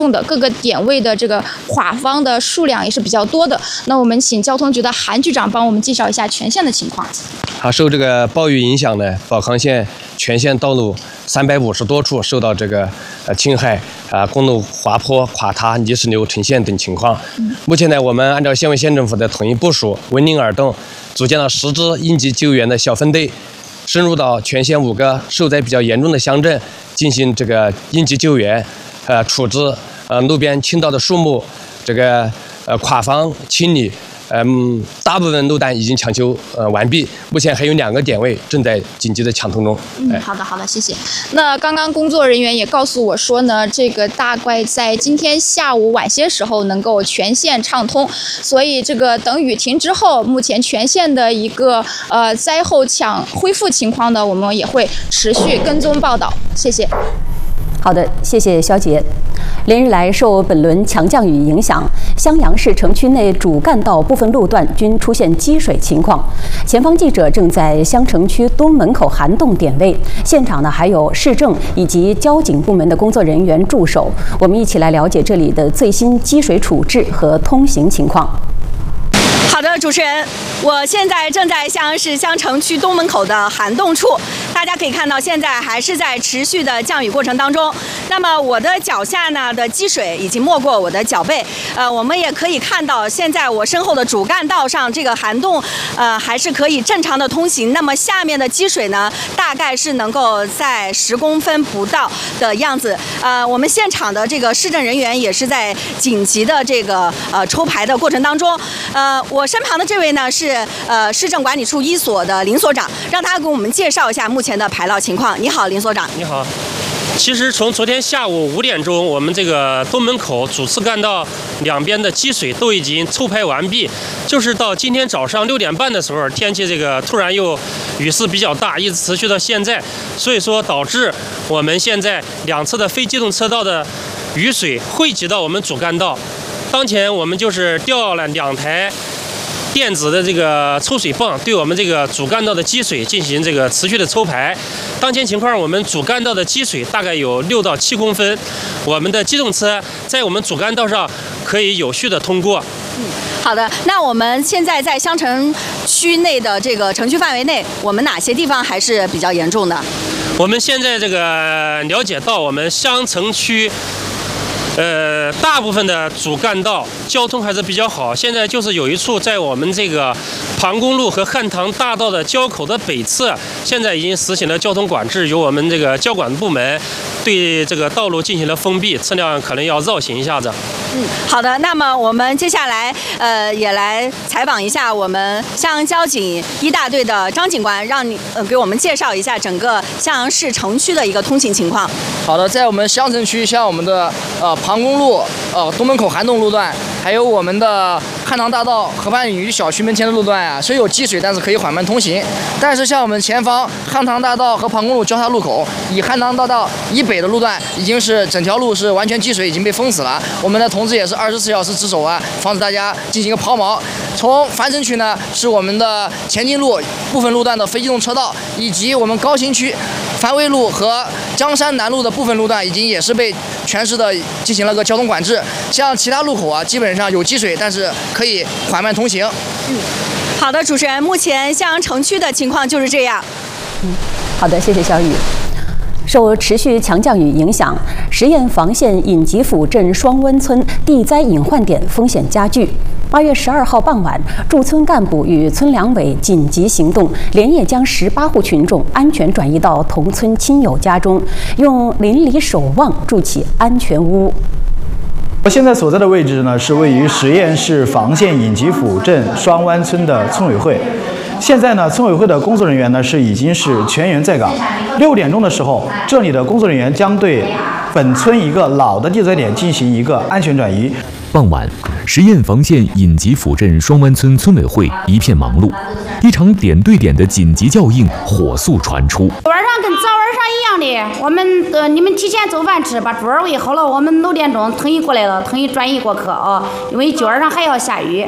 的各个点位的这个垮方的数量也是比较多的。那我们请交通局的韩局长帮我们介绍一下全线的情况。 好，受这个暴雨影响呢，保康县全线道路350多处受到这个侵害公路滑坡、垮塌、泥石流呈现等情况。目前呢，我们按照县委县政府的统一部署，闻令而动，组建了10支应急救援的小分队，深入到全县5个受灾比较严重的乡镇进行这个应急救援，处置路边倾倒的树木，这个垮方清理。大部分路段已经抢修完毕，目前还有2个点位正在紧急的抢通中。 好的，谢谢。那刚刚工作人员也告诉我说呢，这个大概在今天下午晚些时候能够全线畅通，所以这个等雨停之后，目前全线的一个灾后恢复情况呢，我们也会持续跟踪报道。谢谢。 好的，谢谢肖杰。连日来，受本轮强降雨影响，襄阳市城区内主干道部分路段均出现积水情况。前方记者正在襄城区东门口涵洞点位，现场呢还有市政以及交警部门的工作人员驻守。我们一起来了解这里的最新积水处置和通行情况。 好的，主持人，我现在正在襄阳市襄城区东门口的涵洞处，大家可以看到，现在还是在持续的降雨过程当中。那么我的脚下呢的积水已经没过我的脚背，我们也可以看到，现在我身后的主干道上这个涵洞，还是可以正常的通行。那么下面的积水呢，大概是能够在10公分不到的样子。我们现场的这个市政人员也是在紧急的这个抽排的过程当中。我身旁的这位呢是市政管理处1所的林所长，让他给我们介绍一下目前的排涝情况。你好，林所长。 你好。其实从昨天下午5点钟，我们这个东门口主次干道两边的积水都已经抽排完毕，就是到今天早上6点半的时候，天气这个突然又雨势比较大，一直持续到现在，所以说导致我们现在2侧的非机动车道的雨水汇集到我们主干道。当前我们就是调了2台电子的这个抽水泵，对我们这个主干道的积水进行这个持续的抽排。当前情况，我们主干道的积水大概有6到7公分，我们的机动车在我们主干道上可以有序的通过。 好的，那我们现在在襄城区内的这个城区范围内，我们哪些地方还是比较严重的？ 我们现在这个了解到，我们襄城区大部分的主干道交通还是比较好。现在就是有一处在我们这个庞公路和汉唐大道的交口的北侧，现在已经实行了交通管制，由我们这个交管部门对这个道路进行了封闭，车辆可能要绕行一下子。 好的。那么我们接下来也来采访一下我们襄阳交警1大队的张警官，让你给我们介绍一下整个襄阳市城区的一个通行情况。 好的，在我们襄城区，像我们的庞公路、东门口涵洞路段，还有我们的汉唐大道河畔领域小区门前的路段啊，虽有积水，但是可以缓慢通行。但是像我们前方汉唐大道和庞公路交叉路口，以汉唐大道以北的路段，已经是整条路是完全积水，已经被封死了。我们的同志也是24小时值守啊，防止大家进行一个抛锚。从樊城区呢，是我们的前进路部分路段的非机动车道，以及我们高新区樊围路和江山南路的部分路段，已经也是被全市的进行了个交通管制。像其他路口啊，基本上有积水，但是可以缓慢通行。 好的，主持人，目前襄阳城区的情况就是这样。 好的，谢谢小雨。受持续强降雨影响，十堰房县尹吉甫镇双温村地灾隐患点风险加剧。8月12号傍晚，驻村干部与村两委紧急行动，连夜将18户群众安全转移到同村亲友家中，用邻里守望筑起安全屋。 我现在所在的位置呢，是位于十堰市房县尹吉甫镇双湾村的村委会。现在呢，村委会的工作人员呢已经是全员在岗。6点钟的时候，这里的工作人员将对本村一个老的地灾点进行一个安全转移。 傍晚，十堰房县尹吉甫镇双湾村村委会一片忙碌，一场点对点的紧急叫应火速传出。 晚上跟早晚上一样的，我们你们提前做饭吃，把桌围好了，我们6点钟统一过来了，统一转移过客啊，因为今晚上还要下雨。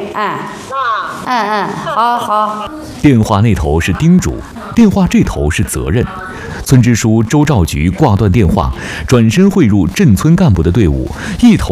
好。 电话那头是叮嘱，电话这头是责任。村支书周兆菊挂断电话，转身汇入镇村干部的队伍，一头